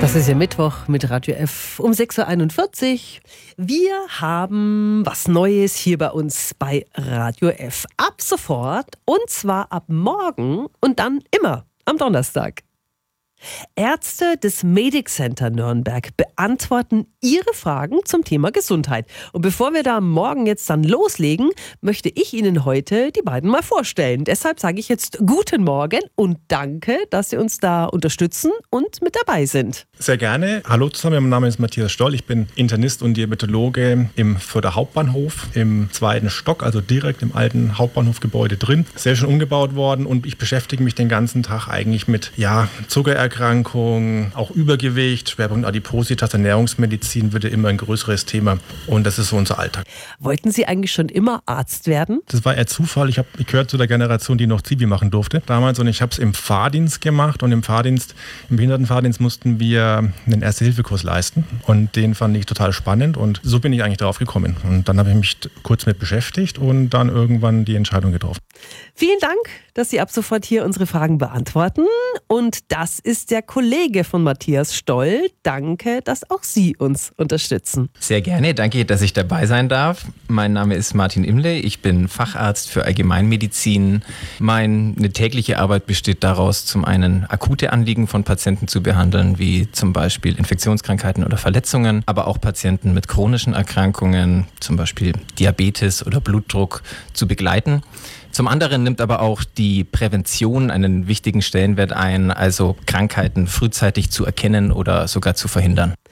Das ist ja Mittwoch mit Radio F um 6.41 Uhr. Wir haben was Neues hier bei uns bei Radio F. Ab sofort und zwar ab morgen und dann immer am Donnerstag. Ärzte des Medic Center Nürnberg beantworten Ihre Fragen zum Thema Gesundheit. Und bevor wir da morgen jetzt dann loslegen, möchte ich Ihnen heute die beiden mal vorstellen. Deshalb sage ich jetzt guten Morgen und danke, dass Sie uns da unterstützen und mit dabei sind. Sehr gerne. Hallo zusammen, mein Name ist Matthias Stoll. Ich bin Internist und Diabetologe im Fürther Hauptbahnhof im 2. Stock, also direkt im alten Hauptbahnhofgebäude drin. Sehr schön umgebaut worden und ich beschäftige mich den ganzen Tag eigentlich mit Zuckererkrankungen, auch Übergewicht, Schwerpunkt Adipositas, Ernährungsmedizin wird ja immer ein größeres Thema und das ist so unser Alltag. Wollten Sie eigentlich schon immer Arzt werden? Das war eher Zufall. Ich gehöre zu der Generation, die noch Zivi machen durfte damals und ich habe es im Fahrdienst gemacht und im Behindertenfahrdienst mussten wir einen Erste-Hilfe-Kurs leisten und den fand ich total spannend und so bin ich eigentlich drauf gekommen. Und dann habe ich mich kurz mit beschäftigt und dann irgendwann die Entscheidung getroffen. Vielen Dank, dass Sie ab sofort hier unsere Fragen beantworten. Und das ist der Kollege von Matthias Stoll. Danke, dass auch Sie uns unterstützen. Sehr gerne, danke, dass ich dabei sein darf. Mein Name ist Martin Imle, ich bin Facharzt für Allgemeinmedizin. Meine tägliche Arbeit besteht daraus, zum einen akute Anliegen von Patienten zu behandeln, wie zum Beispiel Infektionskrankheiten oder Verletzungen, aber auch Patienten mit chronischen Erkrankungen, zum Beispiel Diabetes oder Blutdruck, zu begleiten. Zum anderen nimmt aber auch die Prävention einen wichtigen Stellenwert ein, also Krankheiten frühzeitig zu erkennen oder sogar zu verhindern.